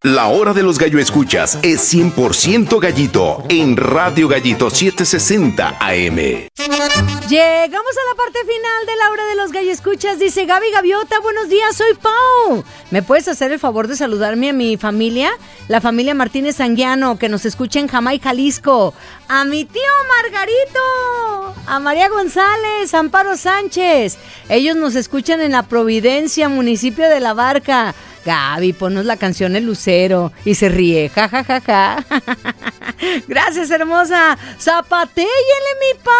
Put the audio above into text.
La hora de los gallo escuchas es 100% gallito en Radio Gallito 760 AM. Llegamos a la parte final de la hora de los gallo escuchas. Dice Gaby Gaviota, buenos días, soy Pau. ¿Me puedes hacer el favor de saludarme a mi familia? La familia Martínez Anguiano, que nos escucha en Jamay, Jalisco. A mi tío Margarito, a María González, Amparo Sánchez. Ellos nos escuchan en La Providencia, municipio de La Barca. Gaby, ponnos la canción El Lucero. Y se ríe, ja, ja, ja, ja. Gracias, hermosa. Zapatéyele, mi Pau.